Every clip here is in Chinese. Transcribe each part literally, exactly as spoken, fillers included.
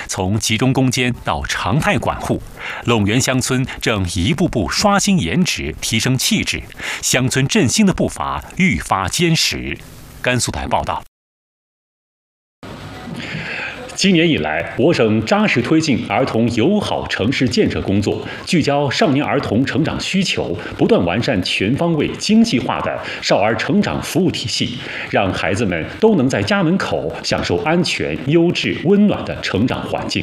从集中攻坚到常态管护，陇源乡村正一步步刷新颜值，提升气质，乡村振兴的步伐愈发坚实。甘肃台报道。今年以来，我省扎实推进儿童友好城市建设工作，聚焦少年儿童成长需求，不断完善全方位、精细化的少儿成长服务体系，让孩子们都能在家门口享受安全、优质、温暖的成长环境。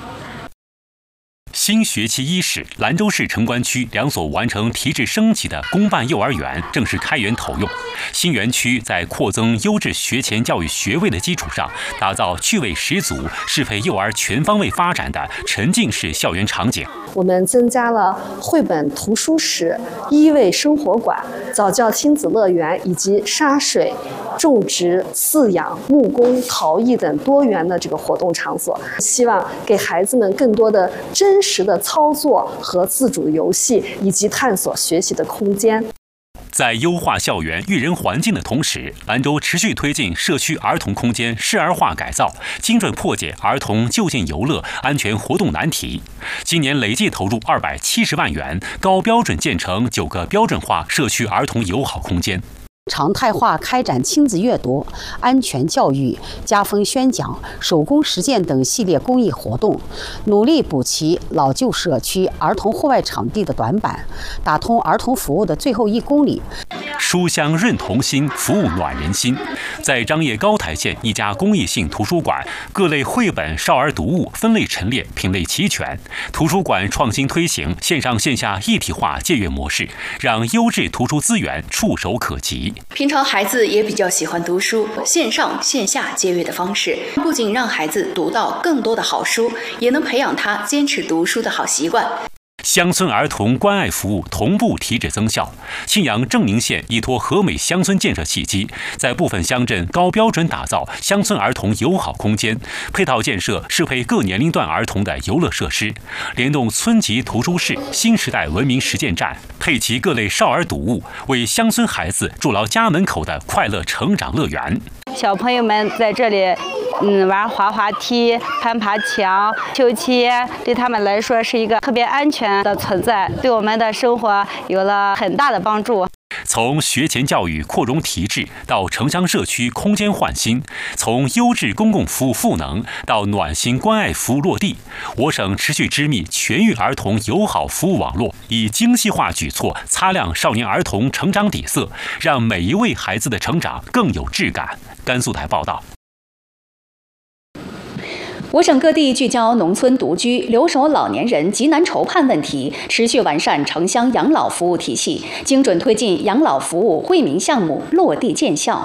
新学期伊始，兰州市城关区两所完成提质升级的公办幼儿园正式开园投用。新园区在扩增优质学前教育学位的基础上，打造趣味十足、适配幼儿全方位发展的沉浸式校园场景。 我们增加了绘本图书室、依偎生活馆、早教亲子乐园以及沙水、种植、饲养、木工、陶艺等多元的这个活动场所，希望给孩子们更多的真实的操作和自主游戏，以及探索学习的空间。 在优化校园育人环境的同时，兰州持续推进社区儿童空间适儿化改造，精准破解儿童就近游乐、安全活动难题。今年累计投入二百七十万元，高标准建成九个标准化社区儿童友好空间。 常态化开展亲子阅读、安全教育、家风宣讲、手工实践等系列公益活动，努力补齐老旧社区儿童户外场地的短板，打通儿童服务的最后一公里。 书香润童心，服务暖人心。在张掖高台县一家公益性图书馆，各类绘本、少儿读物分类陈列，品类齐全。图书馆创新推行线上线下一体化借阅模式，让优质图书资源触手可及。 平常孩子也比较喜欢读书，线上线下借阅的方式，不仅让孩子读到更多的好书，也能培养他坚持读书的好习惯。 乡村儿童关爱服务同步提质增效。庆阳正宁县依托和美乡村建设契机，在部分乡镇高标准打造乡村儿童友好空间，配套建设适配各年龄段儿童的游乐设施，联动村级图书室、新时代文明实践站，配齐各类少儿读物，为乡村孩子筑牢家门口的快乐成长乐园。 小朋友们在这里嗯，玩滑滑梯、攀爬墙、秋千，对他们来说是一个特别安全的存在，对我们的生活有了很大的帮助。 从学前教育扩容提质到城乡社区空间焕新，从优质公共服务赋能到暖心关爱服务落地，我省持续织密全域儿童友好服务网络，以精细化举措擦亮少年儿童成长底色，让每一位孩子的成长更有质感。甘肃台报道。 我省各地聚焦农村独居、留守老年人急难愁盼问题，持续完善城乡养老服务体系，精准推进养老服务惠民项目落地见效。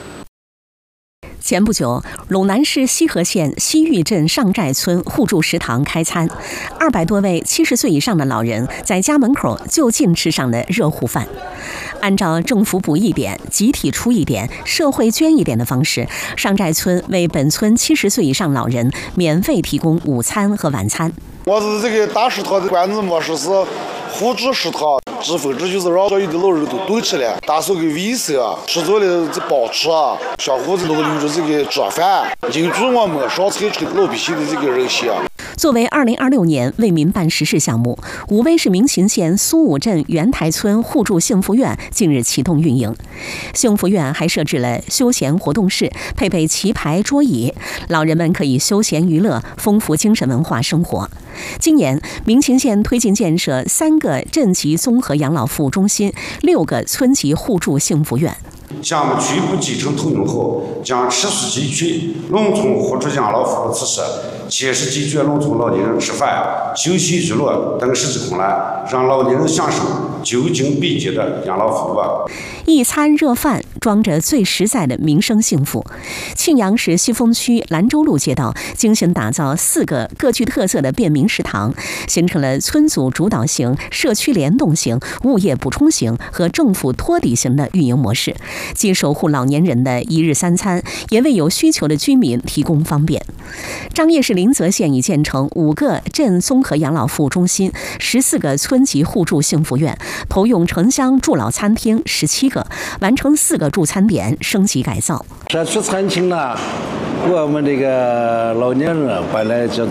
前不久，陇南市西河县西峪镇上寨村互助食堂开餐，二百多位七十岁以上的老人在家门口就近吃上了热乎饭。按照政府补一点、集体出一点、社会捐一点的方式，上寨村为本村七十岁以上老人免费提供午餐和晚餐。 我是这个大食堂的馆子模式是互助食堂，知分制就是让所有的老人都动起来，打扫个卫生啊，吃做的这保持啊，相互都留着这个做饭，凝聚我们上菜村老百姓的这个人心啊。 作为二零二六年为民办实事项目，武威市明勤县苏武镇元台村互助幸福院近日启动运营。幸福院还设置了休闲活动室，配备棋牌桌椅，老人们可以休闲娱乐，丰富精神文化生活。今年，明勤县推进建设三个镇级综合养老服务中心，六个村级互助幸福院。 项目全部集成投用后，将持续集聚农村互助养老服务措施，切实解决农村老年人吃饭、休息娱乐等实际困难，让老年人享受就近便捷的养老服务。 一餐热饭装着最实在的民生幸福。庆阳市西峰区兰州路街道精心打造四个各具特色的便民食堂，形成了村组主导型、社区联动型、物业补充型和政府托底型的运营模式，既守护老年人的一日三餐，也为有需求的居民提供方便。张掖市临泽县已建成五个镇综合养老服务中心、十四个村级互助幸福院，投用城乡助老餐厅十七个，完成四个助餐点升级改造。 社区餐厅呢，我们这个老年人本来就